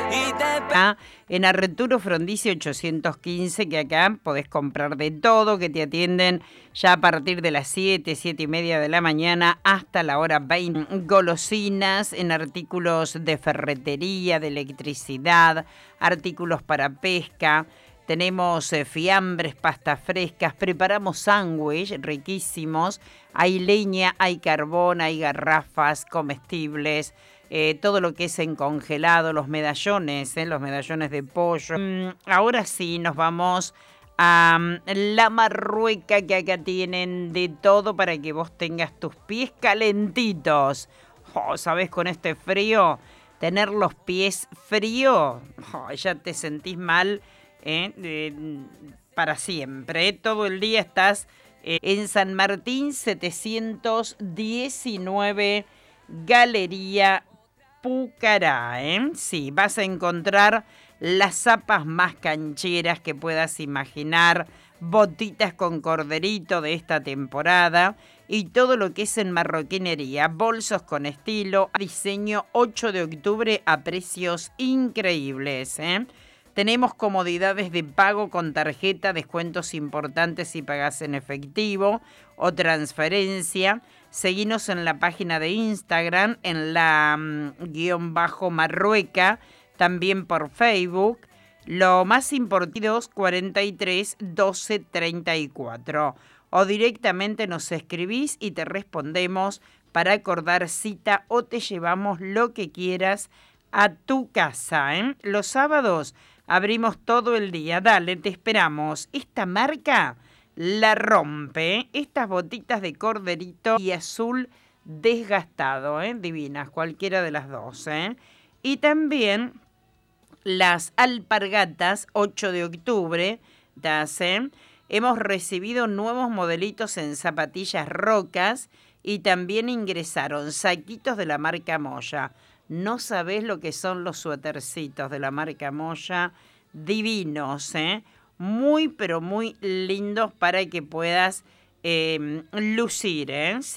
En Arturo Frondizi 815, que acá podés comprar de todo, que te atienden ya a partir de las 7:30 de la mañana hasta la hora 20. Golosinas en artículos de ferretería, de electricidad, artículos para pesca. Tenemos fiambres, pastas frescas, preparamos sándwich riquísimos. Hay leña, hay carbón, hay garrafas comestibles. Todo lo que es en congelado, los medallones de pollo. Ahora sí, nos vamos a La Marrueca, que acá tienen de todo para que vos tengas tus pies calentitos. Oh, ¿sabés? Con este frío, tener los pies frío, ya te sentís mal para siempre. Todo el día estás en San Martín 719, Galería Pucará, Sí, vas a encontrar las zapas más cancheras que puedas imaginar, botitas con corderito de esta temporada y todo lo que es en marroquinería, bolsos con estilo, diseño 8 de octubre a precios increíbles, Tenemos comodidades de pago con tarjeta, descuentos importantes si pagás en efectivo o transferencia. Seguinos en la página de Instagram, en la _Marrueca, también por Facebook. Lo más importante, 43 12 34. O directamente nos escribís y te respondemos para acordar cita o te llevamos lo que quieras a tu casa. Los sábados abrimos todo el día. Dale, te esperamos. Esta marca la rompe. Estas botitas de corderito y azul desgastado, divinas, cualquiera de las dos. Y también las alpargatas 8 de octubre. Hemos recibido nuevos modelitos en zapatillas rocas y también ingresaron saquitos de la marca Moya. No sabés lo que son los suétercitos de la marca Moya, divinos, muy pero muy lindos para que puedas lucir,